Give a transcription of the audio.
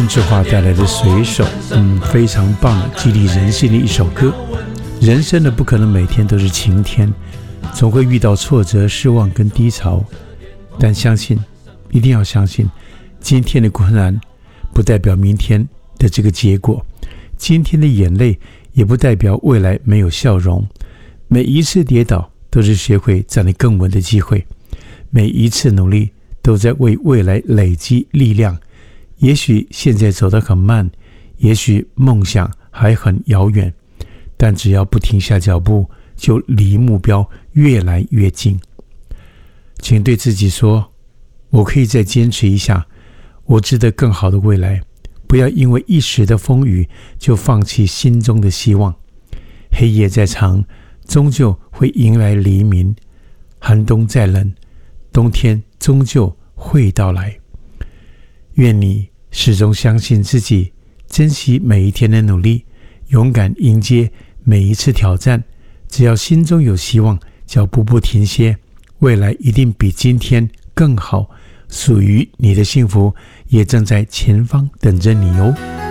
志华带来的水手，非常棒的激励人心的一首歌。人生的不可能每天都是晴天，总会遇到挫折、失望跟低潮，但相信，一定要相信，今天的困难不代表明天的这个结果，今天的眼泪也不代表未来没有笑容。每一次跌倒都是学会站立更稳的机会，每一次努力都在为未来累积力量。也许现在走得很慢，也许梦想还很遥远，但只要不停下脚步，就离目标越来越近。请对自己说，我可以再坚持一下，我值得更好的未来。不要因为一时的风雨就放弃心中的希望。黑夜再长，终究会迎来黎明；寒冬再冷，冬天终究会到来。愿你始终相信自己，珍惜每一天的努力，勇敢迎接每一次挑战。只要心中有希望，脚步不停歇，未来一定比今天更好。属于你的幸福也正在前方等着你哦。